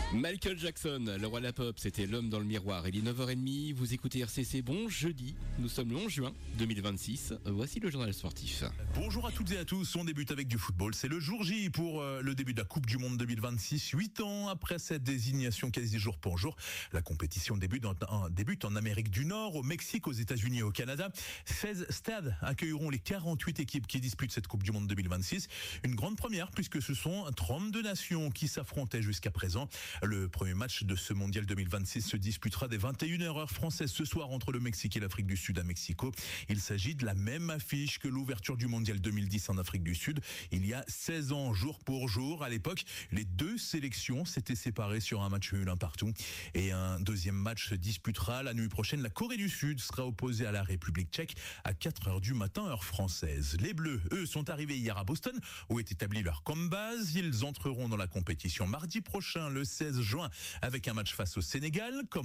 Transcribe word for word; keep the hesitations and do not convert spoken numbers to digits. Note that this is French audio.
Michael Jackson, le roi de la pop, c'était l'homme dans le miroir. Il est neuf heures trente, vous écoutez R C C, bon jeudi, nous sommes le onze juin deux mille vingt-six, voici le journal sportif. Bonjour à toutes et à tous, on débute avec du football, c'est le jour J pour euh, le début de la Coupe du Monde deux mille vingt-six, huit ans après cette désignation quasi jour pour jour. La compétition débute en, en, débute en Amérique du Nord, au Mexique, aux États-Unis et au Canada. seize stades accueilleront les quarante-huit équipes qui disputent cette Coupe du Monde deux mille vingt-six. Une grande première puisque ce sont trente-deux nations qui s'affrontaient jusqu'à présent. Le premier match de ce mondial deux mille vingt-six se disputera dès vingt et une heures heure française ce soir entre le Mexique et l'Afrique du Sud à Mexico. Il s'agit de la même affiche que l'ouverture du mondial deux mille dix en Afrique du Sud. Il y a seize ans, jour pour jour. À l'époque, les deux sélections s'étaient séparées sur un match nul un partout. Et un deuxième match se disputera la nuit prochaine. La Corée du Sud sera opposée à la République tchèque à quatre heures du matin heure française. Les Bleus, eux, sont arrivés hier à Boston où est établi leur camp base. Ils entreront dans la compétition mardi prochain, le seize juin, avec un match face au Sénégal. Comme